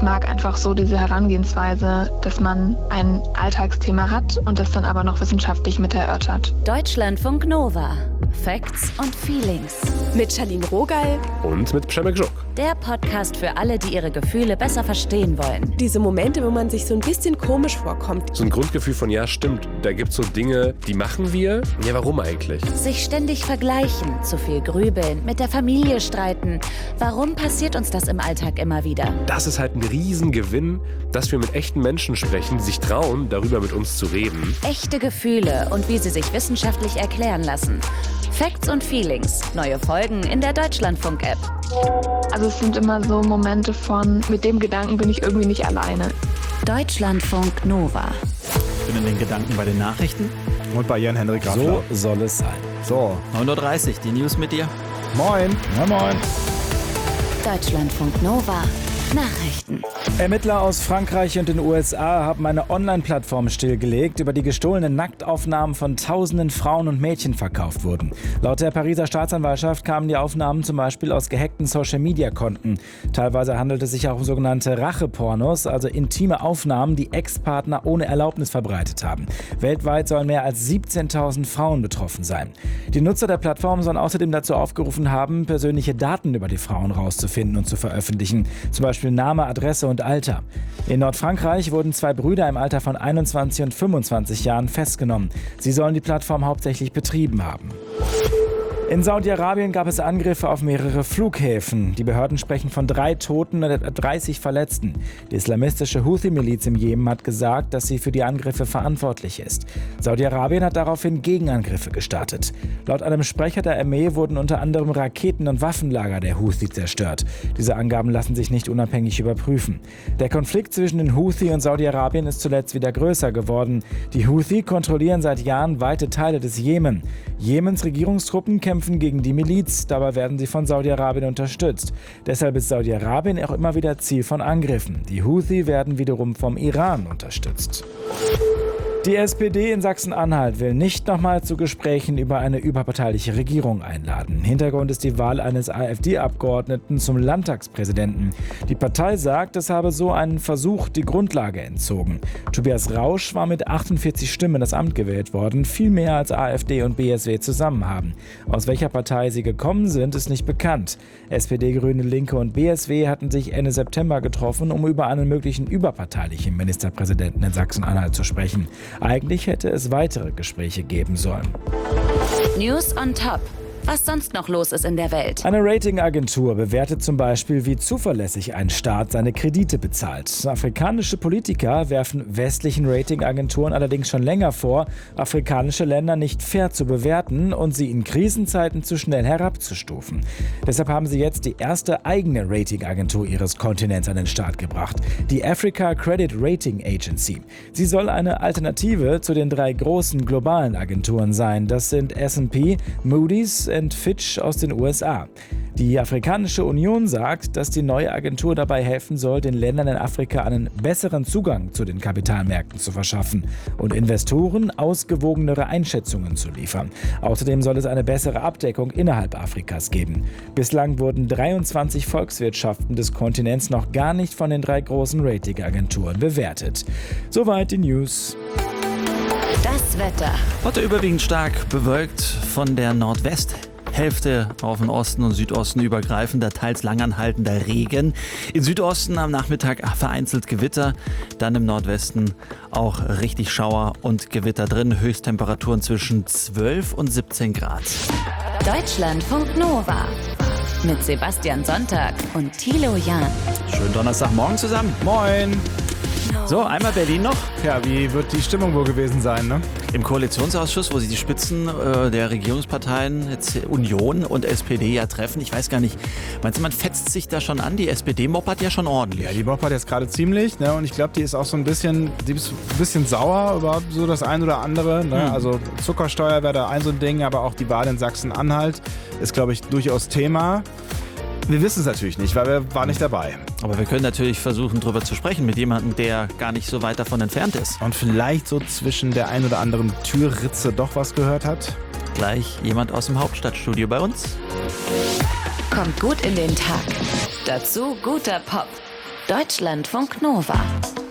Ich mag einfach so diese Herangehensweise, dass man ein Alltagsthema hat und das dann aber noch wissenschaftlich mit erörtert. Deutschlandfunk Nova. Facts und Feelings. Mit Charlene Rogal und mit Przemek Żuk. Der Podcast für alle, die ihre Gefühle besser verstehen wollen. Diese Momente, wo man sich so ein bisschen komisch vorkommt. So ein Grundgefühl von, ja stimmt, da gibt's so Dinge, die machen wir. Ja, warum eigentlich? Sich ständig vergleichen, zu viel grübeln, mit der Familie streiten. Warum passiert uns das im Alltag immer wieder? Das ist halt ein Riesengewinn, dass wir mit echten Menschen sprechen, die sich trauen, darüber mit uns zu reden. Echte Gefühle und wie sie sich wissenschaftlich erklären lassen. Facts und Feelings. Neue Folgen in der Deutschlandfunk-App. Also es sind immer so Momente von, mit dem Gedanken bin ich irgendwie nicht alleine. Deutschlandfunk Nova. Ich bin in den Gedanken bei den Nachrichten. Und bei Jan-Henrik Grafler. So soll es sein. So, 9.30 Uhr, die News mit dir. Moin. Ja, moin. Deutschlandfunk Nova. Nachrichten. Ermittler aus Frankreich und den USA haben eine Online-Plattform stillgelegt, über die gestohlene Nacktaufnahmen von tausenden Frauen und Mädchen verkauft wurden. Laut der Pariser Staatsanwaltschaft kamen die Aufnahmen zum Beispiel aus gehackten Social-Media-Konten. Teilweise handelt es sich auch um sogenannte Rachepornos, also intime Aufnahmen, die Ex-Partner ohne Erlaubnis verbreitet haben. Weltweit sollen mehr als 17.000 Frauen betroffen sein. Die Nutzer der Plattform sollen außerdem dazu aufgerufen haben, persönliche Daten über die Frauen rauszufinden und zu veröffentlichen, zum Beispiel Name, Adresse und Alter. In Nordfrankreich wurden 2 Brüder im Alter von 21 und 25 Jahren festgenommen. Sie sollen die Plattform hauptsächlich betrieben haben. In Saudi-Arabien gab es Angriffe auf mehrere Flughäfen. Die Behörden sprechen von 3 Toten und etwa 30 Verletzten. Die islamistische Houthi-Miliz im Jemen hat gesagt, dass sie für die Angriffe verantwortlich ist. Saudi-Arabien hat daraufhin Gegenangriffe gestartet. Laut einem Sprecher der Armee wurden unter anderem Raketen- und Waffenlager der Houthi zerstört. Diese Angaben lassen sich nicht unabhängig überprüfen. Der Konflikt zwischen den Houthi und Saudi-Arabien ist zuletzt wieder größer geworden. Die Houthi kontrollieren seit Jahren weite Teile des Jemen. Jemens Regierungstruppen kämpfen gegen die Miliz, dabei werden sie von Saudi-Arabien unterstützt. Deshalb ist Saudi-Arabien auch immer wieder Ziel von Angriffen. Die Houthi werden wiederum vom Iran unterstützt. Die SPD in Sachsen-Anhalt will nicht nochmal zu Gesprächen über eine überparteiliche Regierung einladen. Hintergrund ist die Wahl eines AfD-Abgeordneten zum Landtagspräsidenten. Die Partei sagt, es habe so einen Versuch die Grundlage entzogen. Tobias Rausch war mit 48 Stimmen in das Amt gewählt worden, viel mehr als AfD und BSW zusammen haben. Aus welcher Partei sie gekommen sind, ist nicht bekannt. SPD, Grüne, Linke und BSW hatten sich Ende September getroffen, um über einen möglichen überparteilichen Ministerpräsidenten in Sachsen-Anhalt zu sprechen. Eigentlich hätte es weitere Gespräche geben sollen. News on top. Was sonst noch los ist in der Welt. Eine Ratingagentur bewertet zum Beispiel, wie zuverlässig ein Staat seine Kredite bezahlt. Afrikanische Politiker werfen westlichen Ratingagenturen allerdings schon länger vor, afrikanische Länder nicht fair zu bewerten und sie in Krisenzeiten zu schnell herabzustufen. Deshalb haben sie jetzt die erste eigene Ratingagentur ihres Kontinents an den Start gebracht, die Africa Credit Rating Agency. Sie soll eine Alternative zu den 3 großen globalen Agenturen sein. Das sind S&P, Moody's und Fitch aus den USA. Die Afrikanische Union sagt, dass die neue Agentur dabei helfen soll, den Ländern in Afrika einen besseren Zugang zu den Kapitalmärkten zu verschaffen und Investoren ausgewogenere Einschätzungen zu liefern. Außerdem soll es eine bessere Abdeckung innerhalb Afrikas geben. Bislang wurden 23 Volkswirtschaften des Kontinents noch gar nicht von den 3 großen Ratingagenturen bewertet. Soweit die News. Das Wetter. Heute überwiegend stark bewölkt, von der Nordwesthälfte auf den Osten und Südosten übergreifender, teils langanhaltender Regen. Im Südosten am Nachmittag vereinzelt Gewitter, dann im Nordwesten auch richtig Schauer und Gewitter drin. Höchsttemperaturen zwischen 12 und 17 Grad. Deutschlandfunk Nova. Mit Sebastian Sonntag und Thilo Jahn. Schönen Donnerstagmorgen zusammen. Moin. So, einmal Berlin noch. Ja, wie wird die Stimmung wohl gewesen sein, ne? Im Koalitionsausschuss, wo sich die Spitzen der Regierungsparteien, jetzt Union und SPD ja treffen. Ich weiß gar nicht, meinst du, man fetzt sich da schon an? Die SPD moppert ja schon ordentlich. Ja, die moppert jetzt gerade ziemlich, ne? Und ich glaube, die ist auch so ein bisschen sauer über so das ein oder andere, ne? Also Zuckersteuer wäre da so ein Ding, aber auch die Wahl in Sachsen-Anhalt ist, glaube ich, durchaus Thema. Wir wissen es natürlich nicht, weil wir waren nicht dabei. Aber wir können natürlich versuchen, drüber zu sprechen mit jemandem, der gar nicht so weit davon entfernt ist. Und vielleicht so zwischen der ein oder anderen Türritze doch was gehört hat. Gleich jemand aus dem Hauptstadtstudio bei uns. Kommt gut in den Tag. Dazu guter Pop. Deutschlandfunk Nova.